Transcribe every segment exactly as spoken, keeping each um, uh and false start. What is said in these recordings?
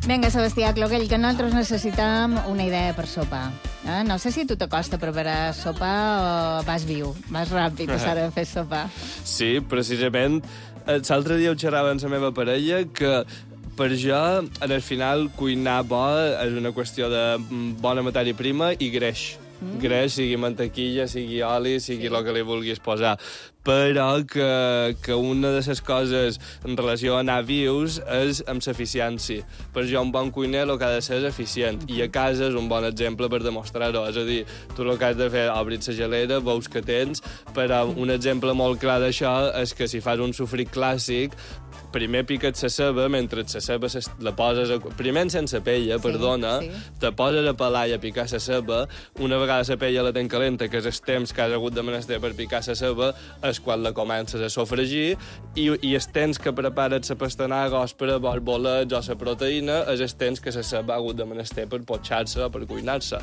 Vinga, Sebastià Cloguell, que nosaltres necessitem una idea per sopar. Eh? No sé si tu t'acosta a preparar sopar o vas viu, vas ràpid a l'hora de fer sopar. Sí, precisament. L'altre dia ho xerrava amb la meva parella que per jo, en el final, cuinar bo és una qüestió de bona matèria prima i greix. Mm. Greix, sigui mantequilla, sigui oli, sigui el sí. que li vulguis posar. Però que, que una de les coses en relació a anar vius és amb l'eficiència. Per jo, un bon cuiner el que ha de ser és eficient. I a casa és un bon exemple per demostrar-ho. És a dir, tu el que has de fer, obrir la gelera, veus que tens, però un exemple molt clar d'això és que si fas un sofrit clàssic, primer piques la ceba, mentre la ceba la poses... A... Primer sense pella, sí, perdona, sí. te poses a pelar i a picar la ceba. Una vegada la pella la ten calenta, que és el temps que has hagut de menester per picar la ceba, és quan la comences a sofregir, i, i el temps que prepares la pastanaga o per a bolets o la proteïna és el temps que la ceba ha hagut de menester per potxar-se o per cuinar-se.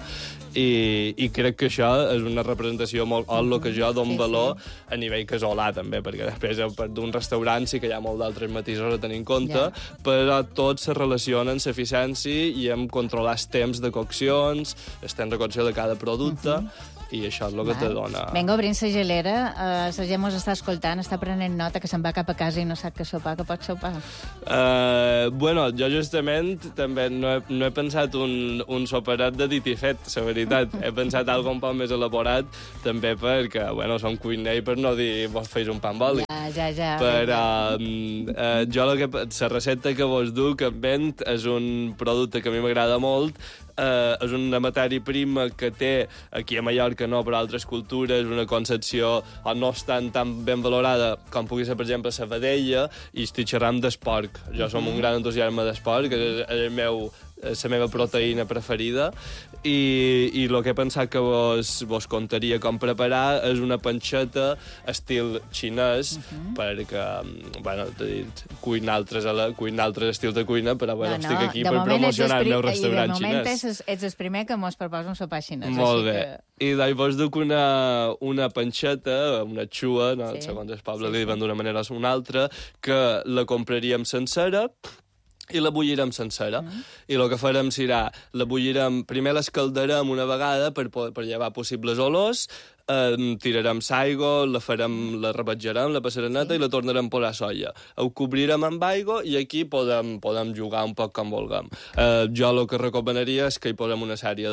I, I crec que això és una representació molt alt, el que jo dono sí, valor sí. a nivell casolà, també, perquè després d'un restaurant sí que hi ha molt d'altres matisos a tenir en compte, yeah. però tots se relacionen amb l'eficiència i amb controlar els temps de coccions, el temps de cocció de cada producte, uh-huh. i això és el que te dona... Vinga, obrint la gelera, uh, la gent mos està escoltant, està prenent nota que se'n va cap a casa i no sap què sopar, que pot sopar. Uh, bueno, jo justament també no he, no he pensat un, un soparet de dit i fet, la veritat. He pensat alguna un poc més elaborat, també perquè, bueno, som cuiner i per no dir vos feis un pa amb oli. Ja, ja, ja. Però uh, jo la, que, la recepta que vos duc en vent és un producte que a mi m'agrada molt. Uh, és una matèria prima que té, aquí a Mallorca no, però altres cultures, una concepció o no estan tan ben valorada com pugui ser, per exemple, la vedella, i estic xerrant d'esporc. Jo som un gran entusiasme d'esporc, que és el meu la meva proteïna preferida, i, i el que he pensat que vos, vos contaria com preparar és una panxeta estil xinès, uh-huh. perquè, bueno, dit, cuinar altres, cuinar altres estils de cuina, però bueno, no, no. estic aquí de per promocionar el meu restaurant xinès. I de moment ets, ets el primer que mos proposa un sopar xinès. Molt bé. Que... I doncs vos duc una, una panxeta, una xua, no? sí. segons el poble sí, li diuen d'una manera o una altra, que la compraríem sencera, i la bullirem sencera. Mm. I el que farem serà, la bullirem, primer l'escaldarem una vegada per, per llevar possibles olors, eh, tirarem l'aigua, la farem, la rebatjarem, la passarem neta sí. i la tornarem a posar soia. Ho cobrirem amb aigua i aquí podem, podem jugar un poc com vulguem. Eh, jo el que recomanaria és que hi posem una sèrie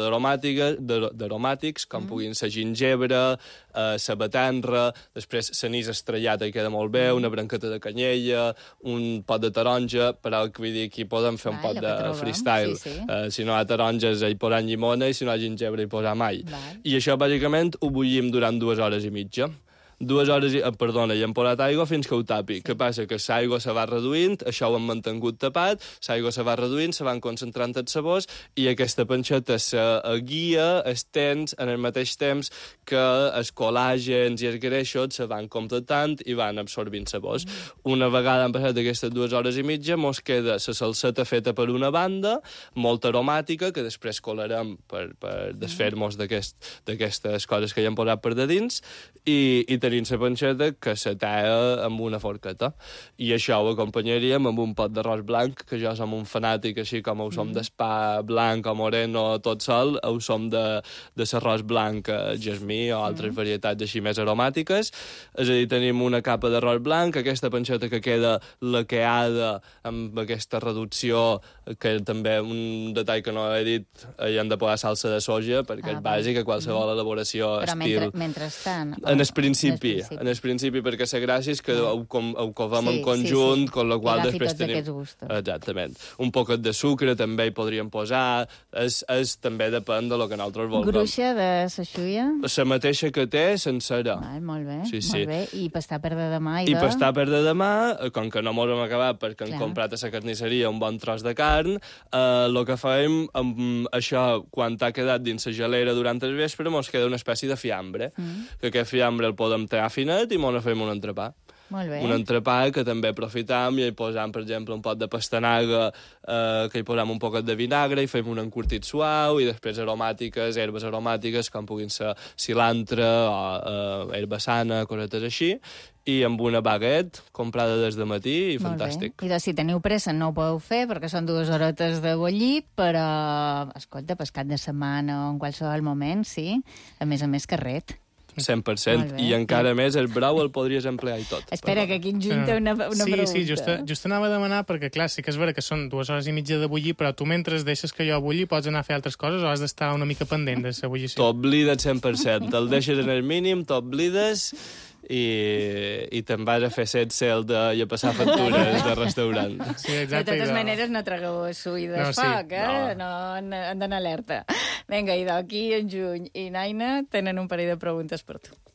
d'aromàtics, com mm. puguin ser gingebre, eh, sabatenra, després l'anís estrellat i queda molt bé, una branqueta de canyella, un pot de taronja, però que vull dir, aquí podem fer un Val, pot de freestyle. Sí, sí. Uh, si no hi ha taronges, hi posem llimona, i si no hi ha gingebre, hi posem all. Val. I això, bàsicament, ho bullim durant dues hores i mitja. Dues hores, i, perdona, i hem posat aigua fins que ho tapi. Sí. Què passa? Que l'aigua se va reduint, això ho hem mantingut tapat, l'aigua se va reduint, se van concentrant els sabors, i aquesta panxeta se guia, es tens, en el mateix temps que els col·làgens i els greixos se van completant i van absorbint sabors. Mm. Una vegada han passat aquestes dues hores i mitja, mos queda la salseta feta per una banda, molt aromàtica, que després colarem per, per desfer-nos d'aquestes coses que hi hem posat per de dins, i, i tenim la panxeta que se talla amb una forqueta. I això ho acompanyaríem amb un pot d'arròs blanc, que jo som un fanàtic, així com ho som mm. d'espa blanc o moreno tot sol, ho som de, de l'arròs blanc jasmí o altres mm. varietats així més aromàtiques. És a dir, tenim una capa d'arròs blanc, aquesta panxeta que queda laqueada amb aquesta reducció, que també un detall que no he dit, hi hem de posar salsa de soja, perquè ah, és bàsic a qualsevol mm. elaboració Però estil... Però mentrestant... En el principi, en el principi, perquè la gràcia és que ho, ho covem sí, en conjunt, sí, sí. con la qual després tenim... Exactament. Un poquet de sucre també hi podríem posar, és, és també depèn de lo que nosaltres vulguem. Gruixa de la xuia? La mateixa que té, sencera. Ai, molt bé, sí, sí. molt bé. I pastar per de demà i de... I pastar per de demà, com que no mos hem acabat perquè hem comprat a la carnisseria un bon tros de carn, el eh, que fem amb això, quan t'ha quedat dins la gelera durant el vespre, mos queda una espècie de fiambre, mm. que aquest fiambre el podem tallar finet i mos fem un entrepà. un entrepà que també aprofitam i hi posam, per exemple, un pot de pastanaga eh, que hi posam un poquet de vinagre i fem un encurtit suau i després aromàtiques, herbes aromàtiques com puguin ser cilantre o eh, herba sana, cosetes així, i amb una baguette comprada des de matí i Molt fantàstic. Bé. I doncs, si teniu pressa no ho podeu fer perquè són dues horetes de bullir, però, escolta, pescat de setmana o en qualsevol moment, sí. A més a més, carret. cent per cent. I encara més, el brou el podries emplear i tot. Espera, que aquí en Juny té una, una sí, pregunta. Sí, just, just anava a demanar, perquè clar, sí que és vera que són dues hores i mitja de bullir, però tu mentre deixes que jo bulli pots anar a fer altres coses o has d'estar una mica pendent de la bullició? T'oblides cent per cent. Te'l deixes en el mínim, t'oblides i, i te'n vas a fer set cel de, i a passar factures de restaurant. Sí, exacte, de totes de... maneres, no tragueu suï de no, foc, sí. eh? No, han, han d'anar alerta. Vinga, i d'aquí en Juny i Naina tenen un parell de preguntes per tu.